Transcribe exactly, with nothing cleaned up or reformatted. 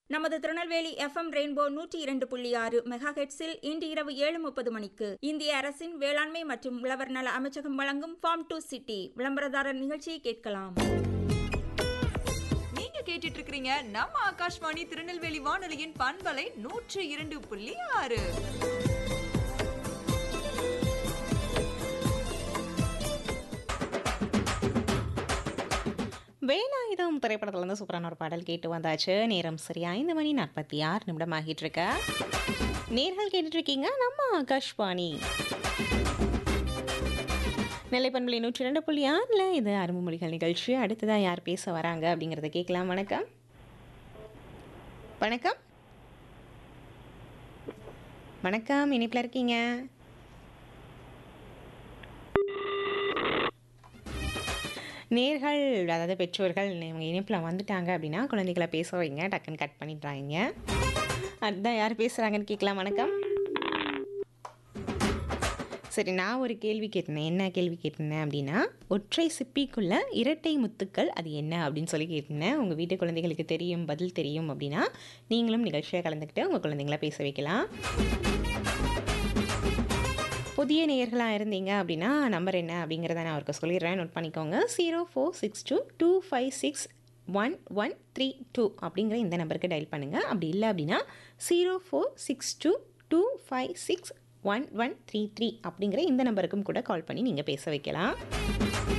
நமது Tirunelveli FM rainbow நூற்றி இரண்டு புள்ளி ஆறு மெகா ஹெட்ஸில் இன்று இரவு ஏழு முப்பது மணிக்கு இந்திய அரசின் வேளாண்மை மற்றும் உழவர் நல அமைச்சகம் வழங்கும் ஃபார்ம் டு சிட்டி விளம்பரதாரர் நிகழ்ச்சியை கேட்கலாம். நீங்க கேட்டுட்டு இருக்கிறீங்க நம்ம ஆகாஷ்வாணி திருநெல்வேலி வானொலியின் பண்பலை நூற்றி இரண்டு புள்ளி ஆறு. வேலாயுதம் திரைப்படத்துல இருந்து சூப்பரான ஒரு பாடல் கேட்டு வந்தாச்சு. நேரம் சரி ஐந்து மணி நாற்பத்தி ஆறு நிமிடம் ஆகிட்டு இருக்க. நேர்கள் கேட்டுட்டு இருக்கீங்க நம்ம ஆகாஷ்வாணி நெல்லைப்பண்பலை நூற்றி இரண்டு புள்ளி ஆறுல இது அரும்பு மொழிகள் நிகழ்ச்சி. அடுத்ததான் யார் பேச வராங்க அப்படிங்கறத கேட்கலாம். வணக்கம் வணக்கம் வணக்கம் இனிப்புல இருக்கீங்க. நேர்கள் அதாவது பெற்றோர்கள் இவங்க இணைப்பில் வந்துட்டாங்க அப்படின்னா குழந்தைகளை பேச வைங்க, டக்குன்னு கட் பண்ணிடுறாங்க. அதுதான் யார் பேசுகிறாங்கன்னு கேட்கலாம். வணக்கம். சரி, நான் ஒரு கேள்வி கேட்டிருந்தேன். என்ன கேள்வி கேட்டிருந்தேன் அப்படின்னா, ஒற்றை சிப்பிக்குள்ள இரட்டை முத்துக்கள் அது என்ன அப்படின்னு சொல்லி கேட்டிருந்தேன். உங்கள் வீட்டு குழந்தைகளுக்கு தெரியும், பதில் தெரியும் அப்படின்னா நீங்களும் நிகழ்ச்சியை கலந்துக்கிட்டு உங்கள் குழந்தைங்களை பேச வைக்கலாம். புதிய நேயர்களாக இருந்தீங்க அப்படின்னா நம்பர் என்ன அப்படிங்கிறத நான் அவருக்கு சொல்லிடுறேன், நோட் பண்ணிக்கோங்க. Zero four six two two five six one one three two அப்படிங்கிற இந்த நம்பருக்கு டயல் பண்ணுங்கள். அப்படி இல்லை அப்படின்னா zero four six two two five six one one three three அப்படிங்கிற இந்த நம்பருக்கும் கூட கால் பண்ணி நீங்கள் பேச வைக்கலாம்.